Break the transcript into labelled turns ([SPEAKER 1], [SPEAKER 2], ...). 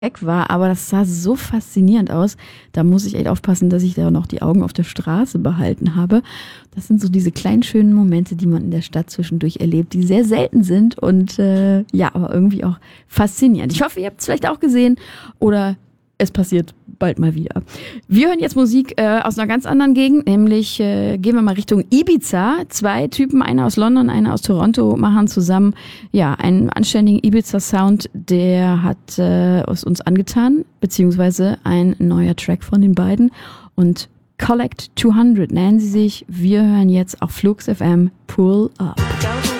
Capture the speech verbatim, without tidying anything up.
[SPEAKER 1] Eck war, aber das sah so faszinierend aus. Da muss ich echt aufpassen, dass ich da noch die Augen auf der Straße behalten habe. Das sind so diese kleinen schönen Momente, die man in der Stadt zwischendurch erlebt, die sehr selten sind und äh, ja, aber irgendwie auch faszinierend. Ich hoffe, ihr habt es vielleicht auch gesehen oder es passiert bald mal wieder. Wir hören jetzt Musik äh, aus einer ganz anderen Gegend, nämlich äh, gehen wir mal Richtung Ibiza. Zwei Typen, einer aus London, einer aus Toronto, machen zusammen ja einen anständigen Ibiza-Sound, der hat äh, es uns angetan, beziehungsweise ein neuer Track von den beiden. Und Collect zweihundert nennen sie sich. Wir hören jetzt auf Flux F M Pull Up.